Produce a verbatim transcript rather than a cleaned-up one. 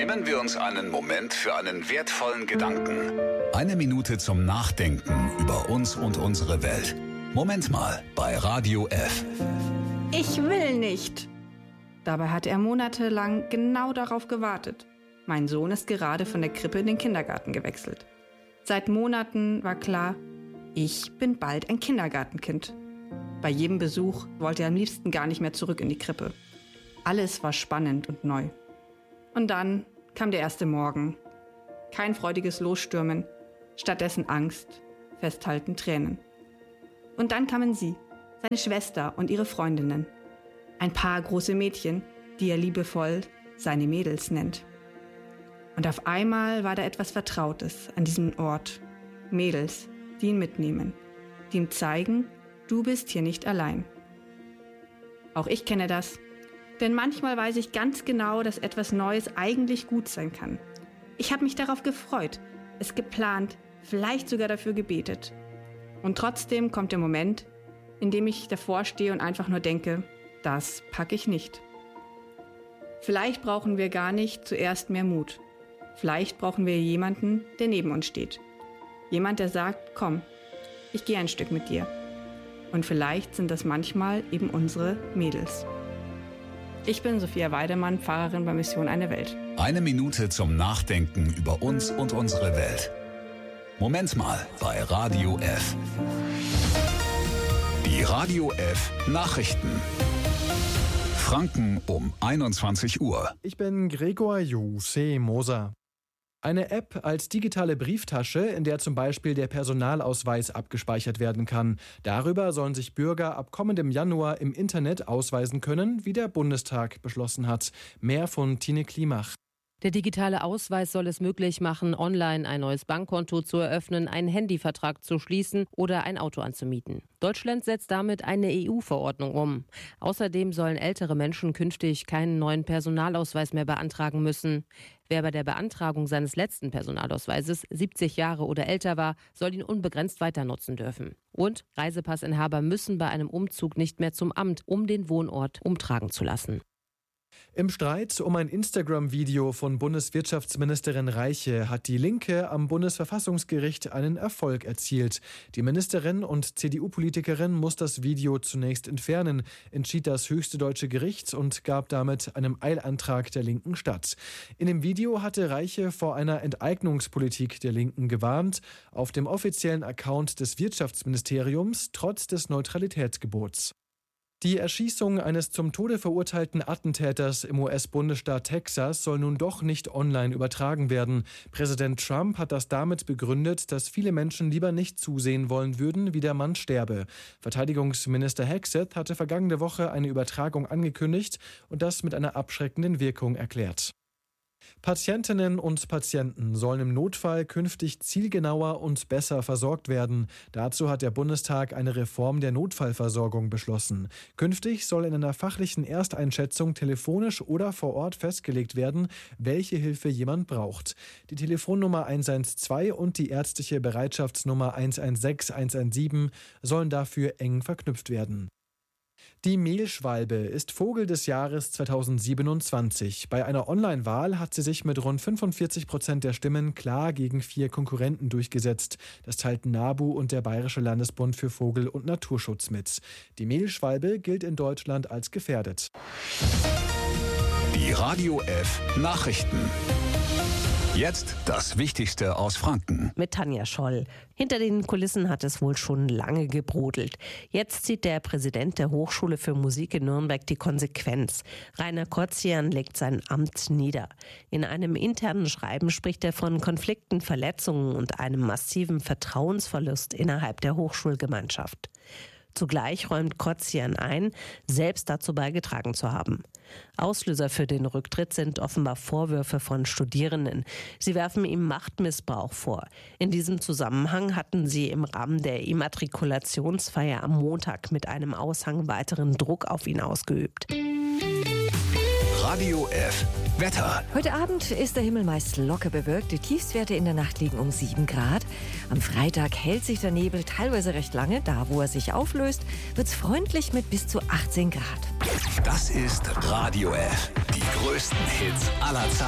Nehmen wir uns einen Moment für einen wertvollen Gedanken. Eine Minute zum Nachdenken über uns und unsere Welt. Moment mal bei Radio F. Ich will nicht. Dabei hat er monatelang genau darauf gewartet. Mein Sohn ist gerade von der Krippe in den Kindergarten gewechselt. Seit Monaten war klar, ich bin bald ein Kindergartenkind. Bei jedem Besuch wollte er am liebsten gar nicht mehr zurück in die Krippe. Alles war spannend und neu. Und dann kam der erste Morgen. Kein freudiges Losstürmen, stattdessen Angst, Festhalten, Tränen. Und dann kamen sie, seine Schwester und ihre Freundinnen. Ein paar große Mädchen, die er liebevoll seine Mädels nennt. Und auf einmal war da etwas Vertrautes an diesem Ort. Mädels, die ihn mitnehmen, die ihm zeigen, du bist hier nicht allein. Auch ich kenne das, denn manchmal weiß ich ganz genau, dass etwas Neues eigentlich gut sein kann. Ich habe mich darauf gefreut, es geplant, vielleicht sogar dafür gebetet. Und trotzdem kommt der Moment, in dem ich davor stehe und einfach nur denke, das packe ich nicht. Vielleicht brauchen wir gar nicht zuerst mehr Mut. Vielleicht brauchen wir jemanden, der neben uns steht. Jemand, der sagt, komm, ich gehe ein Stück mit dir. Und vielleicht sind das manchmal eben unsere Mädels. Ich bin Sophia Weidemann, Pfarrerin bei Mission Eine Welt. Eine Minute zum Nachdenken über uns und unsere Welt. Moment mal bei Radio F. Die Radio F Nachrichten. Franken um einundzwanzig Uhr. Ich bin Gregor Jose Moser. Eine App als digitale Brieftasche, in der zum Beispiel der Personalausweis abgespeichert werden kann. Darüber sollen sich Bürger ab kommendem Januar im Internet ausweisen können, wie der Bundestag beschlossen hat. Mehr von Tine Klimach. Der digitale Ausweis soll es möglich machen, online ein neues Bankkonto zu eröffnen, einen Handyvertrag zu schließen oder ein Auto anzumieten. Deutschland setzt damit eine E U-Verordnung um. Außerdem sollen ältere Menschen künftig keinen neuen Personalausweis mehr beantragen müssen. Wer bei der Beantragung seines letzten Personalausweises siebzig Jahre oder älter war, soll ihn unbegrenzt weiter nutzen dürfen. Und Reisepassinhaber müssen bei einem Umzug nicht mehr zum Amt, um den Wohnort umtragen zu lassen. Im Streit um ein Instagram-Video von Bundeswirtschaftsministerin Reiche hat die Linke am Bundesverfassungsgericht einen Erfolg erzielt. Die Ministerin und C D U-Politikerin muss das Video zunächst entfernen, entschied das höchste deutsche Gericht und gab damit einem Eilantrag der Linken statt. In dem Video hatte Reiche vor einer Enteignungspolitik der Linken gewarnt, auf dem offiziellen Account des Wirtschaftsministeriums trotz des Neutralitätsgebots. Die Erschießung eines zum Tode verurteilten Attentäters im U S-Bundesstaat Texas soll nun doch nicht online übertragen werden. Präsident Trump hat das damit begründet, dass viele Menschen lieber nicht zusehen wollen würden, wie der Mann sterbe. Verteidigungsminister Hexeth hatte vergangene Woche eine Übertragung angekündigt und das mit einer abschreckenden Wirkung erklärt. Patientinnen und Patienten sollen im Notfall künftig zielgenauer und besser versorgt werden. Dazu hat der Bundestag eine Reform der Notfallversorgung beschlossen. Künftig soll in einer fachlichen Ersteinschätzung telefonisch oder vor Ort festgelegt werden, welche Hilfe jemand braucht. Die Telefonnummer eins eins zwei und die ärztliche Bereitschaftsnummer eins eins sechs eins eins sieben sollen dafür eng verknüpft werden. Die Mehlschwalbe ist Vogel des Jahres zweitausendsiebenundzwanzig. Bei einer Online-Wahl hat sie sich mit rund fünfundvierzig Prozent der Stimmen klar gegen vier Konkurrenten durchgesetzt. Das teilten NABU und der Bayerische Landesbund für Vogel- und Naturschutz mit. Die Mehlschwalbe gilt in Deutschland als gefährdet. Die Radio F Nachrichten. Jetzt das Wichtigste aus Franken. Mit Tanja Scholl. Hinter den Kulissen hat es wohl schon lange gebrodelt. Jetzt zieht der Präsident der Hochschule für Musik in Nürnberg die Konsequenz. Rainer Kotzian legt sein Amt nieder. In einem internen Schreiben spricht er von Konflikten, Verletzungen und einem massiven Vertrauensverlust innerhalb der Hochschulgemeinschaft. Zugleich räumt Kotzian ein, selbst dazu beigetragen zu haben. Auslöser für den Rücktritt sind offenbar Vorwürfe von Studierenden. Sie werfen ihm Machtmissbrauch vor. In diesem Zusammenhang hatten sie im Rahmen der Immatrikulationsfeier am Montag mit einem Aushang weiteren Druck auf ihn ausgeübt. Radio F Wetter. Heute Abend ist der Himmel meist locker bewölkt. Die Tiefstwerte in der Nacht liegen um sieben Grad. Am Freitag hält sich der Nebel teilweise recht lange. Da, wo er sich auflöst, wird es freundlich mit bis zu achtzehn Grad. Das ist Radio F. Die größten Hits aller Zeiten.